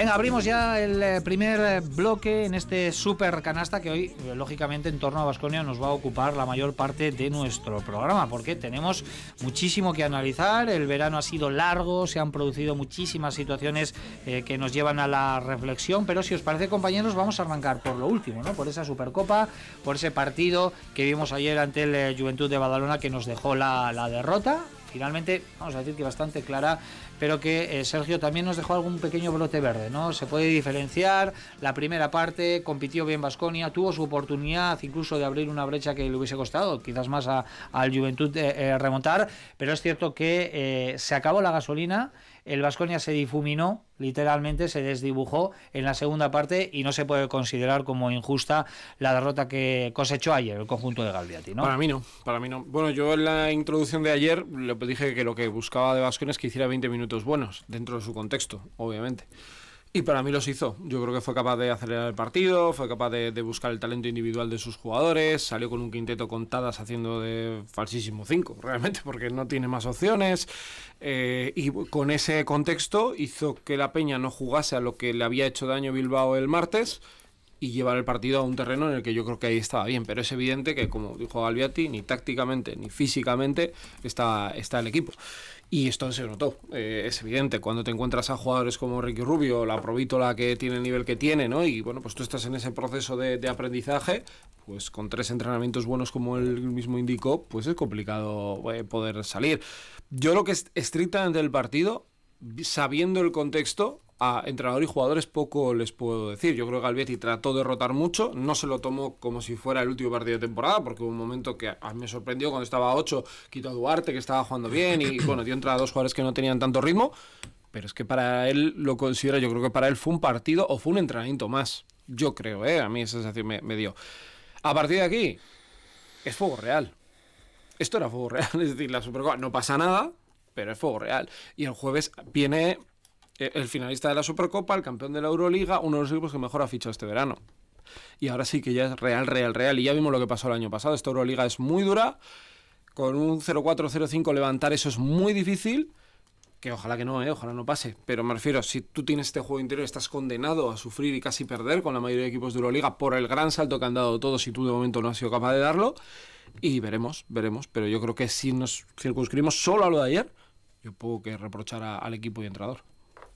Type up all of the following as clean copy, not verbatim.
Venga, abrimos ya el primer bloque en este super canasta que hoy, lógicamente, en torno a Baskonia nos va a ocupar la mayor parte de nuestro programa, porque tenemos muchísimo que analizar. El verano ha sido largo, se han producido muchísimas situaciones que nos llevan a la reflexión, pero si os parece, compañeros, vamos a arrancar por lo último, ¿no? Por esa Supercopa, por ese partido que vimos ayer ante el Juventud de Badalona, que nos dejó la derrota. Finalmente, vamos a decir que bastante clara, pero que Sergio también nos dejó algún pequeño brote verde, ¿no? Se puede diferenciar. La primera parte compitió bien Baskonia, tuvo su oportunidad incluso de abrir una brecha que le hubiese costado quizás más al Juventud remontar, pero es cierto que se acabó la gasolina. El Baskonia se difuminó, literalmente se desdibujó en la segunda parte y no se puede considerar como injusta la derrota que cosechó ayer el conjunto de Galbiati, ¿no? Para mí no. Bueno, yo en la introducción de ayer le dije que lo que buscaba de Baskonia es que hiciera 20 minutos buenos, dentro de su contexto, obviamente. Y para mí los hizo. Yo creo que fue capaz de acelerar el partido, fue capaz de buscar el talento individual de sus jugadores, salió con un quinteto con Tadas haciendo de falsísimo 5, realmente, porque no tiene más opciones. Y con ese contexto hizo que la Peña no jugase a lo que le había hecho daño Bilbao el martes y llevar el partido a un terreno en el que yo creo que ahí estaba bien. Pero es evidente que, como dijo Galbiati, ni tácticamente ni físicamente está el equipo. Y esto se notó, es evidente, cuando te encuentras a jugadores como Ricky Rubio, la Provítola, que tiene el nivel que tiene, ¿no? Y bueno, pues tú estás en ese proceso de aprendizaje, pues con 3 entrenamientos buenos como él mismo indicó, pues es complicado poder salir. Yo lo que es estrictamente del partido, sabiendo el contexto, a entrenador y jugadores poco les puedo decir. Yo creo que Galbiati trató de rotar mucho, no se lo tomó como si fuera el último partido de temporada, porque hubo un momento que a mí me sorprendió cuando estaba a 8, quitó a Duarte, que estaba jugando bien, y bueno, dio entrada a 2 jugadores que no tenían tanto ritmo, pero es que para él lo considera, yo creo que para él fue un partido o fue un entrenamiento más. Yo creo, a mí esa sensación me dio. A partir de aquí, es fuego real. Esto era fuego real, es decir, la Supercopa no pasa nada, pero es fuego real. Y el jueves viene el finalista de la Supercopa, el campeón de la Euroliga, uno de los equipos que mejor ha fichado este verano. Y ahora sí que ya es real. Y ya vimos lo que pasó el año pasado. Esta Euroliga es muy dura. Con un 0-4, 0-5 levantar eso es muy difícil. Que ojalá que no, ojalá no pase. Pero me refiero, si tú tienes este juego interior, estás condenado a sufrir y casi perder con la mayoría de equipos de Euroliga por el gran salto que han dado todos y tú de momento no has sido capaz de darlo. Y veremos. Pero yo creo que si nos circunscribimos solo a lo de ayer, yo puedo que reprochar al equipo y entrenador.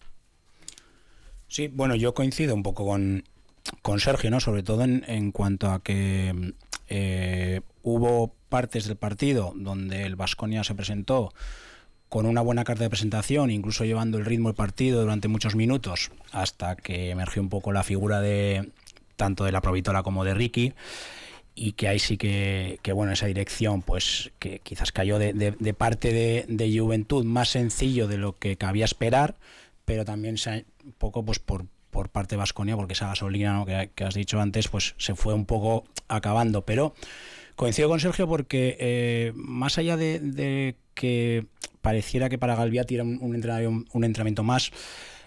Sí, bueno, yo coincido un poco con Sergio, ¿no? Sobre todo en cuanto a que hubo partes del partido donde el Baskonia se presentó con una buena carta de presentación, incluso llevando el ritmo del partido durante muchos minutos, hasta que emergió un poco la figura de tanto de la Provítola como de Ricky, y que ahí sí que bueno, esa dirección pues que quizás cayó de parte de Juventud más sencillo de lo que cabía esperar, pero también un poco pues por parte de Baskonia, porque esa gasolina, ¿no? que has dicho antes, pues se fue un poco acabando. Pero coincido con Sergio porque más allá de que pareciera que para Galbiati era un entrenamiento más,